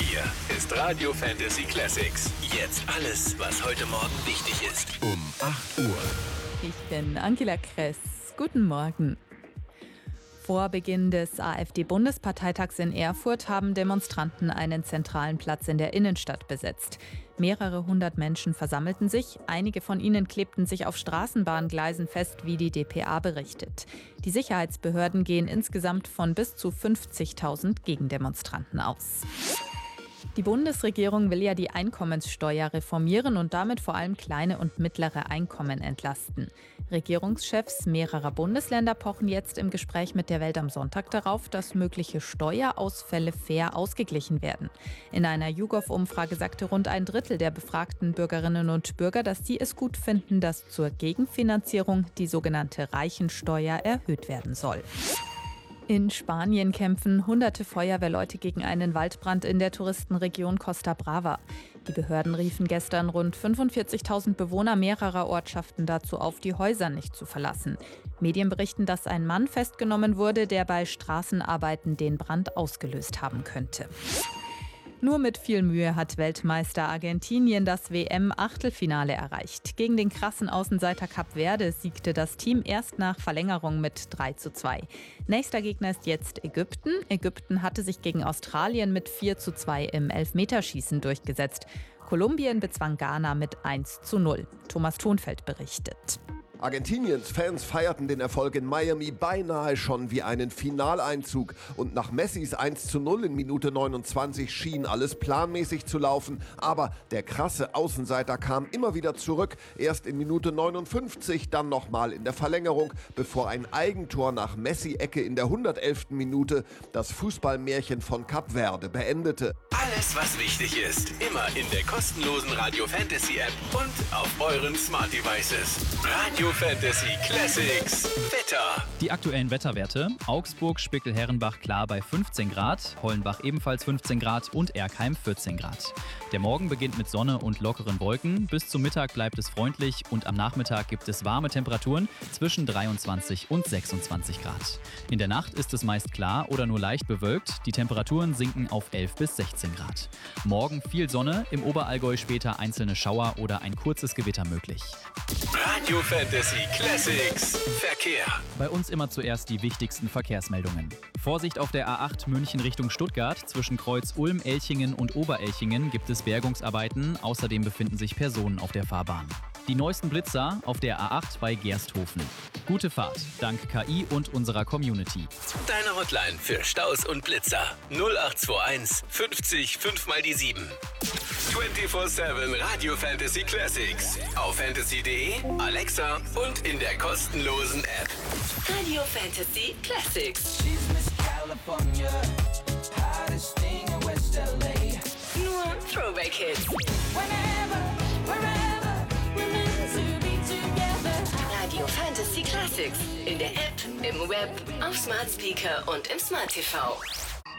Hier ist Radio Fantasy Classics. Jetzt alles, was heute Morgen wichtig ist. Um 8 Uhr. Ich bin Angela Kress. Guten Morgen. Vor Beginn des AfD-Bundesparteitags in Erfurt haben Demonstranten einen zentralen Platz in der Innenstadt besetzt. Mehrere hundert Menschen versammelten sich. Einige von ihnen klebten sich auf Straßenbahngleisen fest, wie die dpa berichtet. Die Sicherheitsbehörden gehen insgesamt von bis zu 50.000 Gegendemonstranten aus. Die Bundesregierung will ja die Einkommenssteuer reformieren und damit vor allem kleine und mittlere Einkommen entlasten. Regierungschefs mehrerer Bundesländer pochen jetzt im Gespräch mit der Welt am Sonntag darauf, dass mögliche Steuerausfälle fair ausgeglichen werden. In einer YouGov-Umfrage sagte rund ein Drittel der befragten Bürgerinnen und Bürger, dass sie es gut finden, dass zur Gegenfinanzierung die sogenannte Reichensteuer erhöht werden soll. In Spanien kämpfen hunderte Feuerwehrleute gegen einen Waldbrand in der Touristenregion Costa Brava. Die Behörden riefen gestern rund 45.000 Bewohner mehrerer Ortschaften dazu auf, die Häuser nicht zu verlassen. Medien berichten, dass ein Mann festgenommen wurde, der bei Straßenarbeiten den Brand ausgelöst haben könnte. Nur mit viel Mühe hat Weltmeister Argentinien das WM-Achtelfinale erreicht. Gegen den krassen Außenseiter Kap Verde siegte das Team erst nach Verlängerung mit 3:2. Nächster Gegner ist jetzt Ägypten. Ägypten hatte sich gegen Australien mit 4:2 im Elfmeterschießen durchgesetzt. Kolumbien bezwang Ghana mit 1:0. Thomas Thonfeld berichtet. Argentiniens Fans feierten den Erfolg in Miami beinahe schon wie einen Finaleinzug. Und nach Messis 1:0 in Minute 29 schien alles planmäßig zu laufen. Aber der krasse Außenseiter kam immer wieder zurück. Erst in Minute 59, dann nochmal in der Verlängerung, bevor ein Eigentor nach Messi-Ecke in der 111. Minute das Fußballmärchen von Kap Verde beendete. Alles, was wichtig ist, immer in der kostenlosen Radio Fantasy App und auf euren Smart Devices. Radio Fantasy Classics Wetter. Die aktuellen Wetterwerte: Augsburg, Spickel-Herrenbach klar bei 15 Grad, Hollenbach ebenfalls 15 Grad und Erkheim 14 Grad. Der Morgen beginnt mit Sonne und lockeren Wolken. Bis zum Mittag bleibt es freundlich und am Nachmittag gibt es warme Temperaturen zwischen 23 und 26 Grad. In der Nacht ist es meist klar oder nur leicht bewölkt. Die Temperaturen sinken auf 11 bis 16 Grad. Morgen viel Sonne, im Oberallgäu später einzelne Schauer oder ein kurzes Gewitter möglich. Radio Fantasy Classics Verkehr. Bei uns immer zuerst die wichtigsten Verkehrsmeldungen. Vorsicht auf der A8 München Richtung Stuttgart. Zwischen Kreuz Ulm, Elchingen und Oberelchingen gibt es Bergungsarbeiten. Außerdem befinden sich Personen auf der Fahrbahn. Die neuesten Blitzer auf der A8 bei Gersthofen. Gute Fahrt, dank KI und unserer Community. Deine Hotline für Staus und Blitzer 0821 50 5 mal die 7. 24/7 Radio Fantasy Classics. Auf fantasy.de, Alexa und in der kostenlosen App. Radio Fantasy Classics. Nur Throwback Hits. Radio Fantasy Classics. In der App, im Web, auf Smart Speaker und im Smart TV.